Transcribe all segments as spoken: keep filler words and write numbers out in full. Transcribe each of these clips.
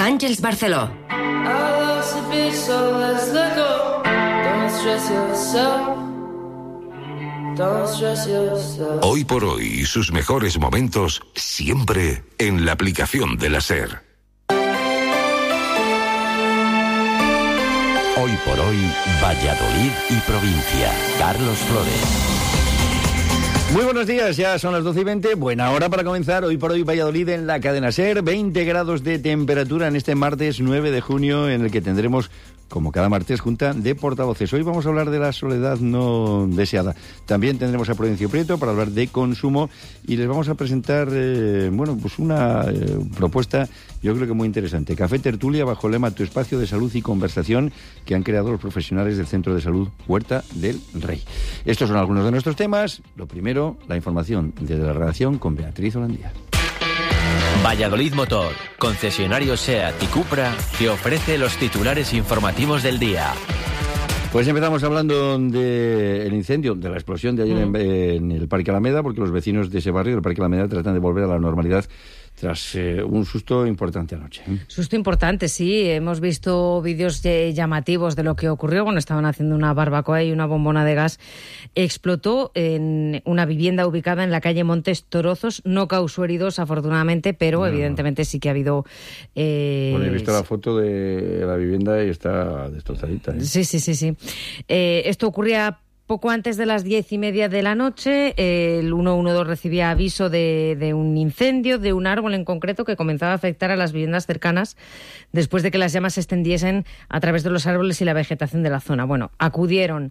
Àngels Barceló. Hoy por hoy, sus mejores momentos siempre en la aplicación de la SER. Hoy por hoy, Valladolid y provincia. Carlos Flores. Muy buenos días, ya son las doce y veinte, buena hora para comenzar Hoy por Hoy Valladolid en la cadena SER, veinte grados de temperatura en este martes nueve de junio, en el que tendremos, como cada martes, junta de portavoces. Hoy vamos a hablar de la soledad no deseada. También tendremos a Prudencio Prieto para hablar de consumo y les vamos a presentar, eh, bueno, pues una eh, propuesta, yo creo que muy interesante. Café Tertulia bajo el lema Tu espacio de salud y conversación, que han creado los profesionales del Centro de Salud Huerta del Rey. Estos son algunos de nuestros temas. Lo primero, la información desde la redacción con Beatriz Holandía. Valladolid Motor, concesionario SEAT y Cupra, que ofrece los titulares informativos del día. Pues empezamos hablando del incendio, de la explosión de ayer mm. en, en el Parque Alameda, porque los vecinos de ese barrio, del Parque Alameda, tratan de volver a la normalidad tras eh, un susto importante anoche. Susto importante, sí. Hemos visto vídeos eh, llamativos de lo que ocurrió. Bueno, estaban haciendo una barbacoa y una bombona de gas explotó en una vivienda ubicada en la calle Montes Torozos. No causó heridos, afortunadamente, pero no, evidentemente sí que ha habido... Eh... Bueno, he visto la foto de la vivienda y está destrozadita. ¿eh? Sí, sí, sí, sí. Eh, esto ocurría poco antes de las diez y media de la noche. El ciento doce recibía aviso de, de un incendio, de un árbol en concreto que comenzaba a afectar a las viviendas cercanas después de que las llamas se extendiesen a través de los árboles y la vegetación de la zona. Bueno, acudieron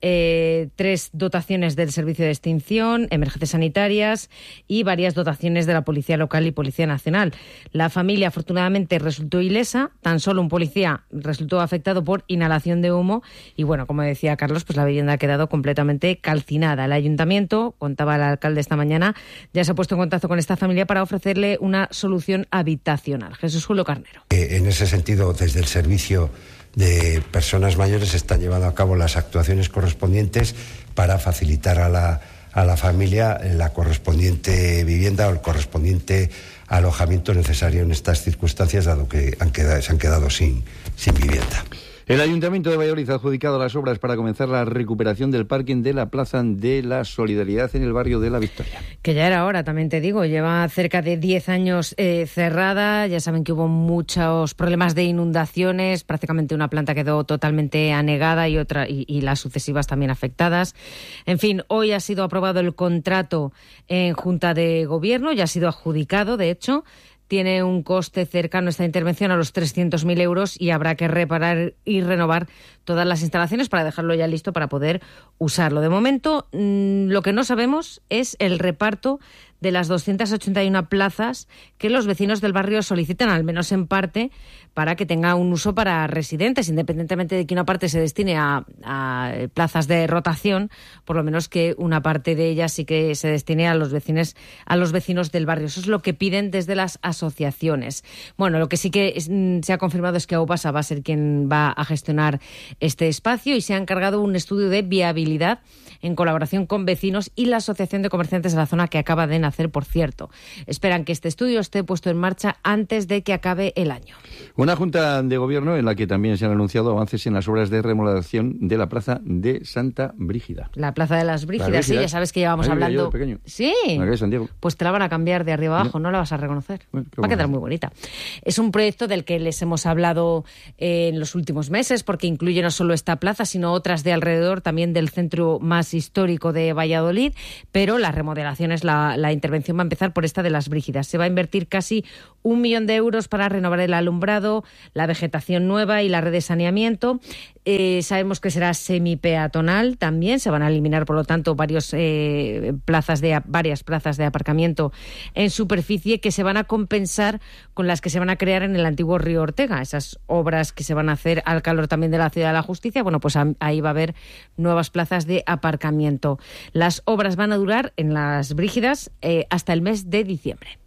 Eh, tres dotaciones del Servicio de Extinción, emergencias sanitarias y varias dotaciones de la Policía Local y Policía Nacional. La familia afortunadamente resultó ilesa, tan solo un policía resultó afectado por inhalación de humo y bueno, como decía Carlos, pues la vivienda ha quedado completamente calcinada. El ayuntamiento, contaba el alcalde esta mañana, ya se ha puesto en contacto con esta familia para ofrecerle una solución habitacional. Jesús Julio Carnero. Eh, en ese sentido, desde el servicio de personas mayores se están llevando a cabo las actuaciones correspondientes para facilitar a la, a la familia la correspondiente vivienda o el correspondiente alojamiento necesario en estas circunstancias, dado que han quedado, se han quedado sin, sin vivienda. El Ayuntamiento de Valladolid ha adjudicado las obras para comenzar la recuperación del parking de la Plaza de la Solidaridad en el barrio de La Victoria. Que ya era hora, también te digo, lleva cerca de diez años eh, cerrada, ya saben que hubo muchos problemas de inundaciones, prácticamente una planta quedó totalmente anegada y, otra, y, y las sucesivas también afectadas. En fin, hoy ha sido aprobado el contrato en Junta de Gobierno, ya ha sido adjudicado, de hecho. Tiene un coste cercano esta intervención a los trescientos mil euros y habrá que reparar y renovar todas las instalaciones para dejarlo ya listo para poder usarlo. De momento, mmm, lo que no sabemos es el reparto de las doscientas ochenta y una plazas que los vecinos del barrio solicitan, al menos en parte, para que tenga un uso para residentes, independientemente de que una parte se destine a, a plazas de rotación, por lo menos que una parte de ellas sí que se destine a los vecinos, a los vecinos del barrio. Eso es lo que piden desde las asociaciones. Bueno, lo que sí que es, se ha confirmado es que AUPASA va a ser quien va a gestionar este espacio y se ha encargado un estudio de viabilidad en colaboración con vecinos y la Asociación de Comerciantes de la zona, que acaba de nacer, por cierto. Esperan que este estudio esté puesto en marcha antes de que acabe el año. Una junta de gobierno en la que también se han anunciado avances en las obras de remodelación de la plaza de Santa Brígida. La plaza de las Brígidas, Brígidas. Sí, ya sabes que llevamos Ahí hablando. Yo pequeño. Sí. En la calle San Diego. Pues te la van a cambiar de arriba abajo, no, no la vas a reconocer. Bueno, va a quedar muy bonita. Es un proyecto del que les hemos hablado eh, en los últimos meses, porque incluye no solo esta plaza, sino otras de alrededor, también del centro más histórico de Valladolid, pero las remodelaciones, la, la intervención va a empezar por esta de las Brígidas. Se va a invertir casi un millón de euros para renovar el alumbrado, la vegetación nueva y la red de saneamiento. Eh, sabemos que será semipeatonal también. Se van a eliminar, por lo tanto, varios, eh, plazas de, varias plazas de aparcamiento en superficie que se van a compensar con las que se van a crear en el antiguo río Ortega. Esas obras que se van a hacer al calor también de la Ciudad de la Justicia, bueno, pues ahí va a haber nuevas plazas de aparcamiento. Las obras van a durar en las Brígidas eh, hasta el mes de diciembre.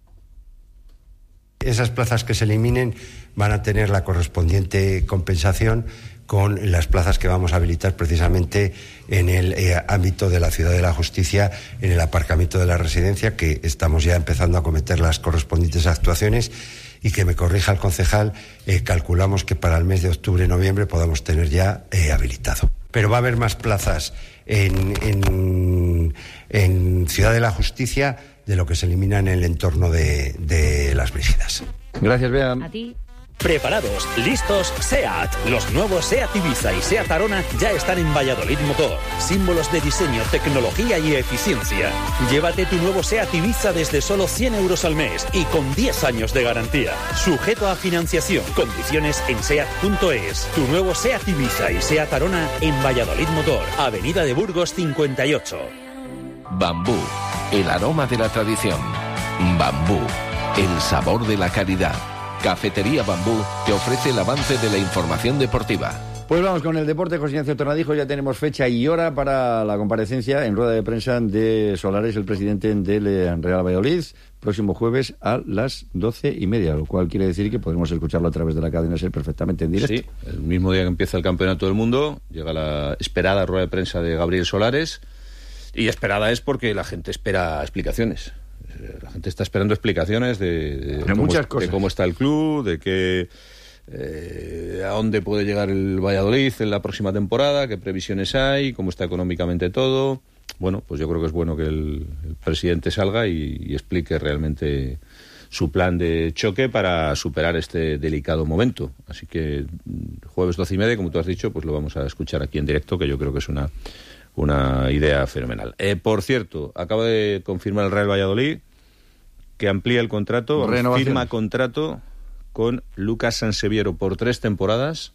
Esas plazas que se eliminen van a tener la correspondiente compensación con las plazas que vamos a habilitar precisamente en el eh, ámbito de la Ciudad de la Justicia, en el aparcamiento de la residencia, que estamos ya empezando a acometer las correspondientes actuaciones, y que me corrija el concejal, eh, calculamos que para el mes de octubre-noviembre podamos tener ya eh, habilitado. Pero va a haber más plazas en, en, en Ciudad de la Justicia de lo que se elimina en el entorno de, de Las Brígidas. Gracias, Bea. A ti. Preparados, listos, SEAT. Los nuevos SEAT Ibiza y SEAT Arona ya están en Valladolid Motor. Símbolos de diseño, tecnología y eficiencia. Llévate tu nuevo SEAT Ibiza desde solo cien euros al mes y con diez años de garantía. Sujeto a financiación. Condiciones en seat punto es. Tu nuevo SEAT Ibiza y SEAT Arona en Valladolid Motor. Avenida de Burgos cincuenta y ocho. Bambú, el aroma de la tradición. Bambú, el sabor de la calidad. Cafetería Bambú te ofrece el avance de la información deportiva. Pues vamos con el deporte. José Ignacio Tornadijo, ya tenemos fecha y hora para la comparecencia en rueda de prensa de Solares, el presidente del Real Valladolid, próximo jueves a las doce y media, lo cual quiere decir que podremos escucharlo a través de la cadena SER perfectamente en directo. Sí, el mismo día que empieza el Campeonato del Mundo, llega la esperada rueda de prensa de Gabriel Solares, y esperada es porque la gente espera explicaciones. La gente está esperando explicaciones de, de, de cómo, muchas cosas. De cómo está el club, de qué, eh, a dónde puede llegar el Valladolid en la próxima temporada, qué previsiones hay, cómo está económicamente todo. Bueno, pues yo creo que es bueno que el, el presidente salga y, y explique realmente su plan de choque para superar este delicado momento. Así que jueves doce y media, como tú has dicho, pues lo vamos a escuchar aquí en directo, que yo creo que es una, una idea fenomenal. Eh, por cierto, acaba de confirmar el Real Valladolid que amplía el contrato, firma contrato con Lucas Sanseviero por tres temporadas.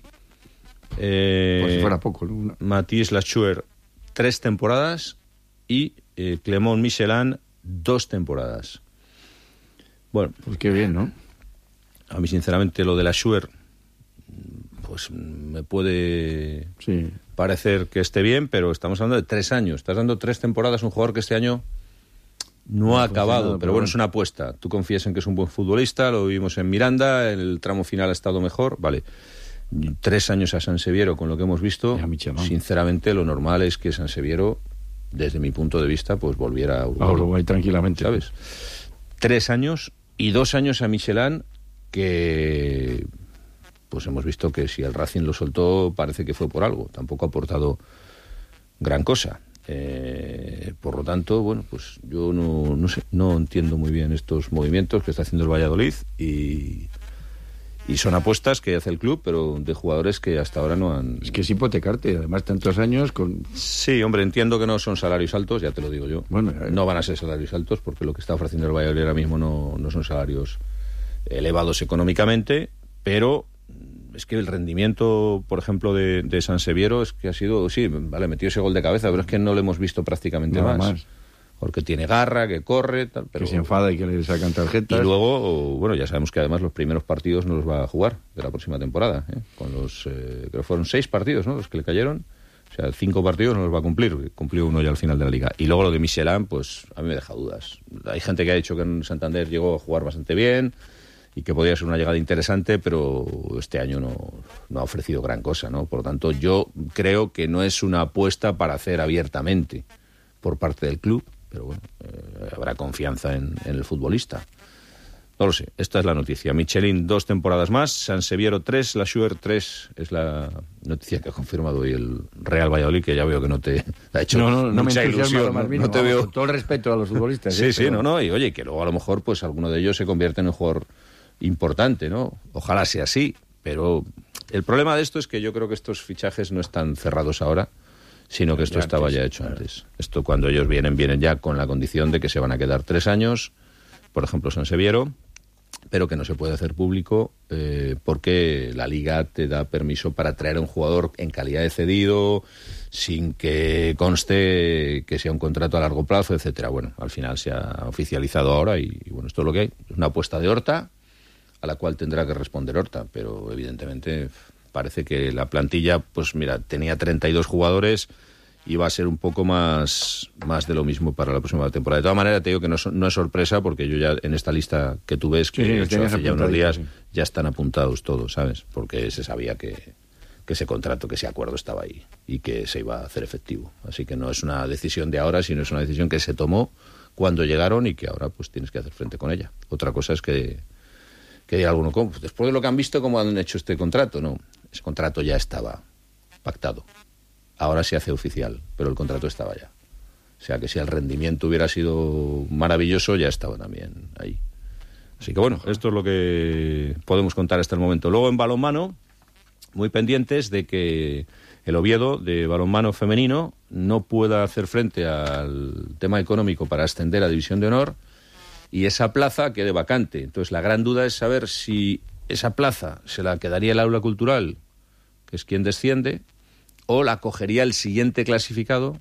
Eh, Por si fuera poco, ¿no? Matías Lachuer, tres temporadas, y eh, Clément Michelin, dos temporadas. Bueno, pues qué bien, ¿no? A mí, sinceramente, lo de Lachuer, pues me puede sí. parecer que esté bien, pero estamos hablando de tres años. Estás dando tres temporadas a un jugador que este año no ha acabado, pero bueno, es una apuesta. Tú confías en que es un buen futbolista, lo vimos en Miranda, el tramo final ha estado mejor, vale. Tres años a Sanseviero, con lo que hemos visto, sinceramente lo normal es que Sanseviero, desde mi punto de vista, pues volviera a Uruguay, a Uruguay tranquilamente, ¿sabes? Tres años y dos años a Michelin, que pues hemos visto que si el Racing lo soltó, parece que fue por algo, tampoco ha aportado gran cosa. Eh, por lo tanto, bueno, pues yo no, no sé, no entiendo muy bien estos movimientos que está haciendo el Valladolid, y, y son apuestas que hace el club, pero de jugadores que hasta ahora no han... Es que es hipotecarte, además tantos años con... Sí, hombre, entiendo que no son salarios altos, ya te lo digo yo. Bueno, eh... no van a ser salarios altos, porque lo que está ofreciendo el Valladolid ahora mismo no, no son salarios elevados económicamente, pero es que el rendimiento, por ejemplo, de, de Sanseviero es que ha sido, sí, vale, metió ese gol de cabeza, pero es que no lo hemos visto prácticamente Nada más. más. Porque tiene garra, que corre, tal, pero... que se enfada y que le sacan tarjetas. Y luego, bueno, ya sabemos que además los primeros partidos no los va a jugar de la próxima temporada, ¿eh? Con los, eh, creo que fueron seis partidos, ¿no?, los que le cayeron. O sea, cinco partidos no los va a cumplir, cumplió uno ya al final de la liga. Y luego lo de Michelin, pues a mí me deja dudas. Hay gente que ha dicho que en Santander llegó a jugar bastante bien y que podría ser una llegada interesante, pero este año no, no ha ofrecido gran cosa, ¿no? Por lo tanto, yo creo que no es una apuesta para hacer abiertamente por parte del club, pero bueno, eh, habrá confianza en, en el futbolista. No lo sé, esta es la noticia. Michelin, dos temporadas más, Sanseviero, tres, Lachuer, tres, es la noticia que ha confirmado hoy el Real Valladolid, que ya veo que no te ha hecho no, no, no mucha me ilusión. Más No, mínimo, no te vamos, veo... con todo el respeto a los futbolistas. Sí, ¿eh? sí, pero... no, no, y oye, que luego a lo mejor pues alguno de ellos se convierte en un jugador importante, ¿no? Ojalá sea así, pero el problema de esto es que yo creo que estos fichajes no están cerrados ahora, sino que esto ya estaba antes, ya hecho claro. antes. Esto, cuando ellos vienen, vienen ya con la condición de que se van a quedar tres años, por ejemplo, Sanseviero, pero que no se puede hacer público eh, porque la Liga te da permiso para traer a un jugador en calidad de cedido, sin que conste que sea un contrato a largo plazo, etcétera. Bueno, al final se ha oficializado ahora y, y bueno, esto es lo que hay. Es una apuesta de Horta, a la cual tendrá que responder Horta, pero evidentemente parece que la plantilla, pues mira, tenía treinta y dos jugadores y va a ser un poco más, más de lo mismo para la próxima temporada. De todas maneras, te digo que no, no es sorpresa, porque yo ya en esta lista que tú ves, que sí, he hecho hace ya unos días, sí. ya están apuntados todos, ¿sabes? Porque se sabía que, que ese contrato, que ese acuerdo estaba ahí y que se iba a hacer efectivo. Así que no es una decisión de ahora, sino es una decisión que se tomó cuando llegaron y que ahora pues tienes que hacer frente con ella. Otra cosa es que, que diga alguno, ¿cómo? Después de lo que han visto, ¿cómo han hecho este contrato? No, ese contrato ya estaba pactado. Ahora se hace oficial, pero el contrato estaba ya. O sea que si el rendimiento hubiera sido maravilloso, ya estaba también ahí. Así que bueno, esto es lo que podemos contar hasta el momento. Luego en balonmano, muy pendientes de que el Oviedo de balonmano femenino no pueda hacer frente al tema económico para ascender a División de Honor y esa plaza quede vacante. Entonces la gran duda es saber si esa plaza se la quedaría el Aula Cultural, que es quien desciende, o la cogería el siguiente clasificado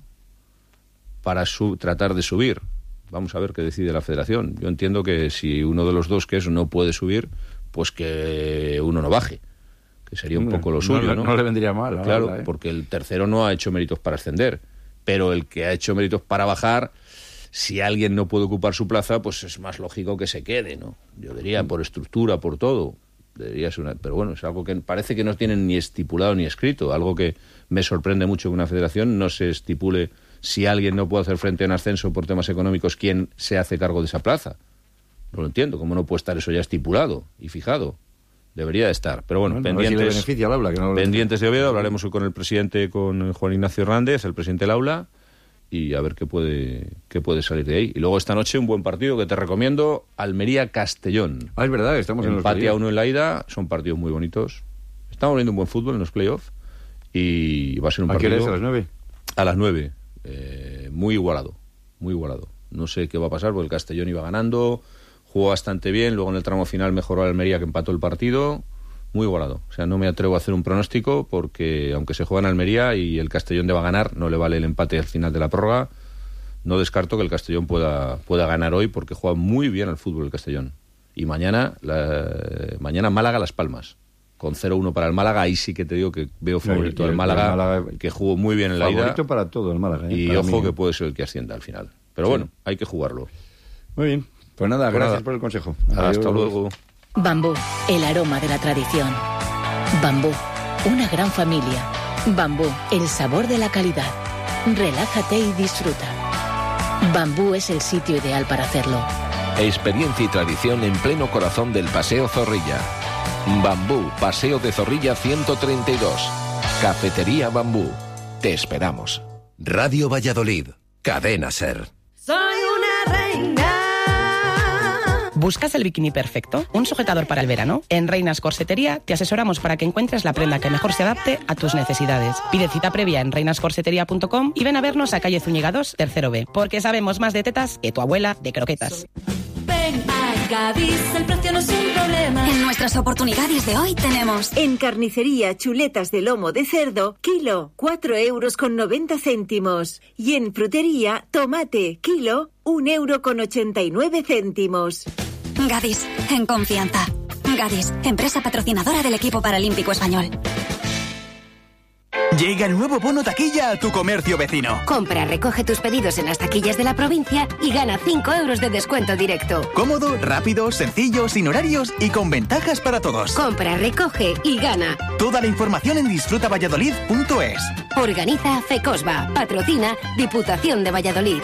para su, tratar de subir. Vamos a ver qué decide la federación. Yo entiendo que si uno de los dos que es no puede subir, pues que uno no baje, que sería un poco lo suyo, ¿no? No, no le vendría mal. Claro, verdad, ¿eh? Porque el tercero no ha hecho méritos para ascender, pero el que ha hecho méritos para bajar, si alguien no puede ocupar su plaza, pues es más lógico que se quede, ¿no? Yo diría por estructura, por todo. Debería ser una... Pero bueno, es algo que parece que no tienen ni estipulado ni escrito, algo que me sorprende mucho que una federación no se estipule si alguien no puede hacer frente a un ascenso por temas económicos, ¿quién se hace cargo de esa plaza? No lo entiendo, ¿cómo no puede estar eso ya estipulado y fijado? Debería de estar, pero bueno, bueno pendientes, a ver si le beneficia al Aula, que no pendientes de Oviedo, hablaremos hoy con el presidente, con Juan Ignacio Hernández, el presidente del Aula, y a ver qué puede, qué puede salir de ahí. Y luego esta noche un buen partido que te recomiendo, Almería-Castellón. Ah, es verdad, estamos en los empate a uno en la ida, son partidos muy bonitos. Estamos viendo un buen fútbol en los playoffs y va a ser un partido... ¿A qué hora es? ¿A las nueve? A las nueve. Eh, muy igualado, muy igualado. No sé qué va a pasar porque el Castellón iba ganando, jugó bastante bien, luego en el tramo final mejoró a Almería, que empató el partido. Muy igualado. O sea, no me atrevo a hacer un pronóstico porque aunque se juega en Almería y el Castellón deba ganar, no le vale el empate al final de la prórroga. No descarto que el Castellón pueda, pueda ganar hoy porque juega muy bien al fútbol el Castellón. Y mañana, la, mañana Málaga-Las Palmas. Con cero uno para el Málaga, ahí sí que te digo que veo favorito no, al Málaga, Málaga, que jugó muy bien en la ida. Favorito para todo el Málaga. ¿eh? Y para ojo mí. que puede ser el que ascienda al final. Pero sí. Bueno, hay que jugarlo. Muy bien. Pues nada, pues gracias nada. por el consejo. Hasta Adiós. luego. Bambú, el aroma de la tradición. Bambú, una gran familia. Bambú, el sabor de la calidad. Relájate y disfruta. Bambú es el sitio ideal para hacerlo. Experiencia y tradición en pleno corazón del Paseo Zorrilla. Bambú, Paseo de Zorrilla ciento treinta y dos. Cafetería Bambú. Te esperamos. Radio Valladolid. Cadena SER. Soy una reina. ¿Buscas el bikini perfecto? ¿Un sujetador para el verano? En Reinas Corsetería te asesoramos para que encuentres la prenda que mejor se adapte a tus necesidades. Pide cita previa en reinas corsetería punto com y ven a vernos a calle Zúñiga dos, tercero B, porque sabemos más de tetas que tu abuela de croquetas. Ven a Gadis, el precio no es un problema. En nuestras oportunidades de hoy tenemos en carnicería chuletas de lomo de cerdo, kilo, cuatro euros con noventa céntimos. Y en frutería, tomate, kilo, un euro con ochenta y nueve céntimos. Gadis, en confianza. Gadis, empresa patrocinadora del equipo paralímpico español. Llega el nuevo bono taquilla a tu comercio vecino. Compra, recoge tus pedidos en las taquillas de la provincia y gana cinco euros de descuento directo. Cómodo, rápido, sencillo, sin horarios y con ventajas para todos. Compra, recoge y gana. Toda la información en disfruta valladolid punto es. Organiza FECOSBA. Patrocina Diputación de Valladolid.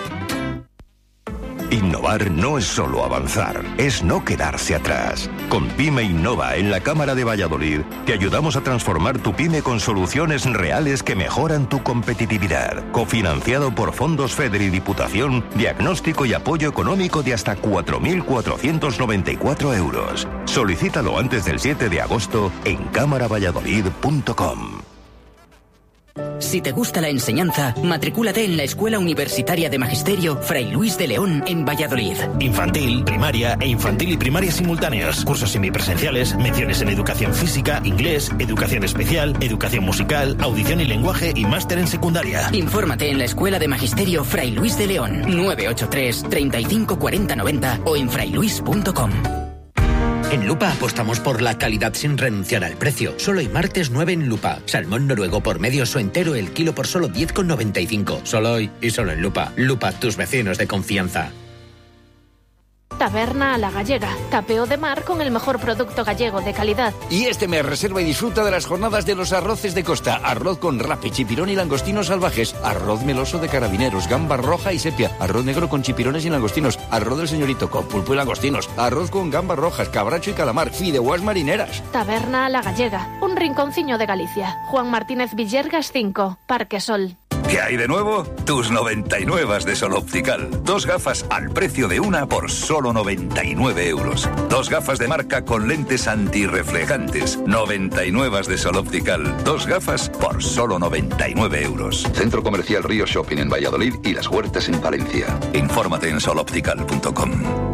Innovar no es solo avanzar, es no quedarse atrás. Con Pyme Innova en la Cámara de Valladolid, te ayudamos a transformar tu pyme con soluciones reales que mejoran tu competitividad. Cofinanciado por Fondos FEDER y Diputación, diagnóstico y apoyo económico de hasta cuatro mil cuatrocientos noventa y cuatro euros. Solicítalo antes del siete de agosto en cámara valladolid punto com. Si te gusta la enseñanza, matricúlate en la Escuela Universitaria de Magisterio Fray Luis de León en Valladolid. Infantil, primaria e infantil y primaria simultáneos. Cursos semipresenciales, menciones en educación física, inglés, educación especial, educación musical, audición y lenguaje y máster en secundaria. Infórmate en la Escuela de Magisterio Fray Luis de León, nueve ocho tres, treinta y cinco cuarenta noventa o en frayluis punto com. En Lupa apostamos por la calidad sin renunciar al precio. Solo hoy martes nueve en Lupa. Salmón noruego por medio o entero el kilo por solo diez con noventa y cinco. Solo hoy y solo en Lupa. Lupa, tus vecinos de confianza. Taberna a la Gallega, tapeo de mar con el mejor producto gallego de calidad. Y este mes reserva y disfruta de las jornadas de los arroces de costa. Arroz con rape, chipirón y langostinos salvajes. Arroz meloso de carabineros, gamba roja y sepia. Arroz negro con chipirones y langostinos. Arroz del señorito con pulpo y langostinos. Arroz con gambas rojas, cabracho y calamar. Fideuás marineras. Taberna a la Gallega, un rinconciño de Galicia. Juan Martínez Villergas cinco, Parque Sol. ¿Qué hay de nuevo? Tus noventa y nueve de Sol Optical. Dos gafas al precio de una por solo noventa y nueve euros. Dos gafas de marca con lentes antirreflejantes. noventa y nueve de Sol Optical. Dos gafas por solo noventa y nueve euros. Centro Comercial Río Shopping en Valladolid y Las Huertas en Valencia. Infórmate en sol optical punto com.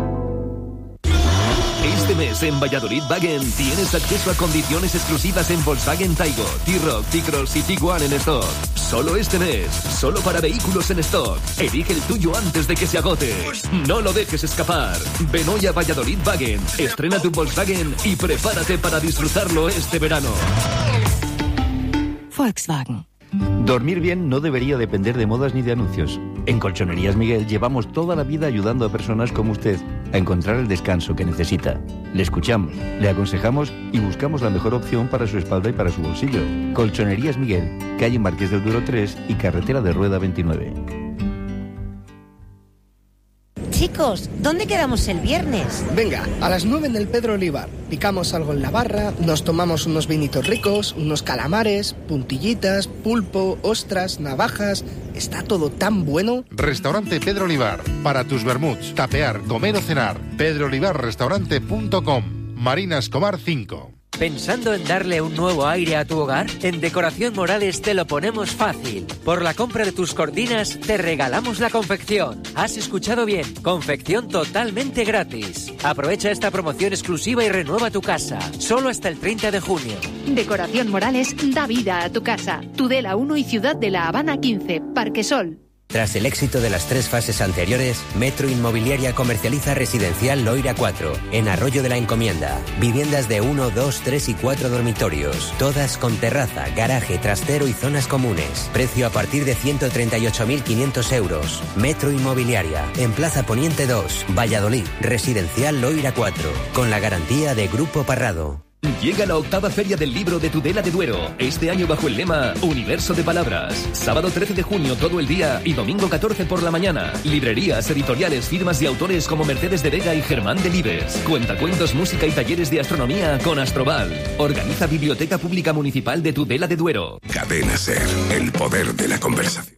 Este mes en Valladolid Wagen tienes acceso a condiciones exclusivas en Volkswagen Taigo, T-Roc, T-Cross y Tiguan en stock. Solo este mes, solo para vehículos en stock. Elige el tuyo antes de que se agote. No lo dejes escapar. Ven hoy a Valladolid Wagen, estrena tu Volkswagen y prepárate para disfrutarlo este verano. Volkswagen. Dormir bien no debería depender de modas ni de anuncios. En Colchonerías Miguel llevamos toda la vida ayudando a personas como usted a encontrar el descanso que necesita. Le escuchamos, le aconsejamos y buscamos la mejor opción para su espalda y para su bolsillo. Colchonerías Miguel, calle Marqués del Duero tres y carretera de Rueda veintinueve. Chicos, ¿dónde quedamos el viernes? Venga, a las nueve en el Pedro Olivar. Picamos algo en la barra, nos tomamos unos vinitos ricos, unos calamares, puntillitas, pulpo, ostras, navajas... Está todo tan bueno. Restaurante Pedro Olivar. Para tus vermuts, tapear, comer o cenar. pedro olivar restaurante punto com. Marina Escobar cinco. ¿Pensando en darle un nuevo aire a tu hogar? En Decoración Morales te lo ponemos fácil. Por la compra de tus cortinas te regalamos la confección. Has escuchado bien, confección totalmente gratis. Aprovecha esta promoción exclusiva y renueva tu casa. Solo hasta el treinta de junio. Decoración Morales da vida a tu casa. Tudela uno y Ciudad de la Habana quince, Parque Sol. Tras el éxito de las tres fases anteriores, Metro Inmobiliaria comercializa Residencial Loira cuatro, en Arroyo de la Encomienda. Viviendas de uno, dos, tres y cuatro dormitorios, todas con terraza, garaje, trastero y zonas comunes. Precio a partir de ciento treinta y ocho mil quinientos euros. Metro Inmobiliaria, en Plaza Poniente dos, Valladolid. Residencial Loira cuatro, con la garantía de Grupo Parrado. Llega la octava Feria del Libro de Tudela de Duero, este año bajo el lema Universo de Palabras. Sábado trece de junio todo el día y domingo catorce por la mañana. Librerías, editoriales, firmas y autores como Mercedes de Vega y Germán Delibes. Cuentacuentos, música y talleres de astronomía con Astroval. Organiza Biblioteca Pública Municipal de Tudela de Duero. Cadena Ser, el poder de la conversación.